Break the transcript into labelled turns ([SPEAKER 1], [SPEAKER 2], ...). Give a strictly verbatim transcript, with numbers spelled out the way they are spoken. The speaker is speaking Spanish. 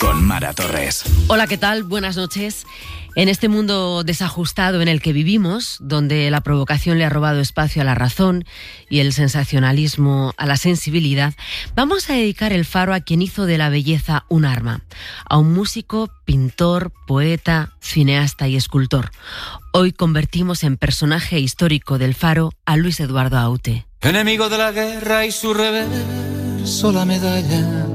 [SPEAKER 1] con Mara Torres.
[SPEAKER 2] Hola, ¿qué tal? Buenas noches. En este mundo desajustado en el que vivimos, donde la provocación le ha robado espacio a la razón y el sensacionalismo a la sensibilidad, vamos a dedicar el Faro a quien hizo de la belleza un arma, a un músico, pintor, poeta, cineasta y escultor. Hoy convertimos en personaje histórico del Faro a Luis Eduardo Aute.
[SPEAKER 3] Enemigo de la guerra y su reverso la medalla.